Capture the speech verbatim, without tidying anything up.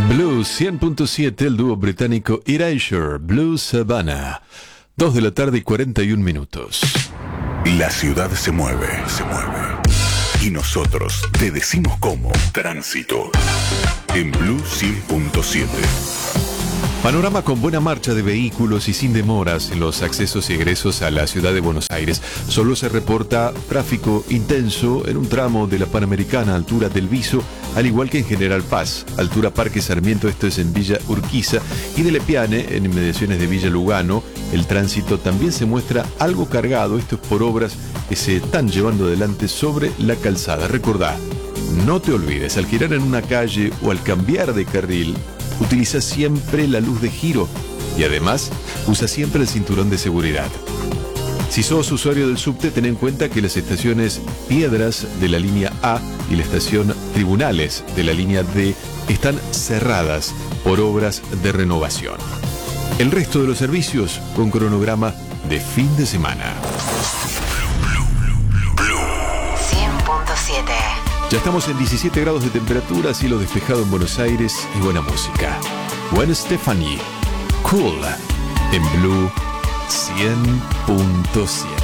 Blue cien punto siete, el dúo británico Erasure, Blue Savannah. Dos de la tarde y cuarenta y un minutos. La ciudad se mueve, se mueve. Y nosotros te decimos cómo. Tránsito. En Blue cien punto siete. Panorama con buena marcha de vehículos y sin demoras en los accesos y egresos a la ciudad de Buenos Aires. Solo se reporta tráfico intenso en un tramo de la Panamericana, altura del Viso, al igual que en General Paz, altura Parque Sarmiento, esto es en Villa Urquiza, y de Lepiane, en inmediaciones de Villa Lugano. El tránsito también se muestra algo cargado, esto es por obras que se están llevando adelante sobre la calzada. Recordá, no te olvides, al girar en una calle o al cambiar de carril, utiliza siempre la luz de giro y además usa siempre el cinturón de seguridad. Si sos usuario del subte, ten en cuenta que las estaciones Piedras de la línea A y la estación Tribunales de la línea D están cerradas por obras de renovación. El resto de los servicios con cronograma de fin de semana. cien punto siete. Ya estamos en diecisiete grados de temperatura, cielo despejado en Buenos Aires y buena música. Gwen Stefani, Cool, en Blue cien punto siete.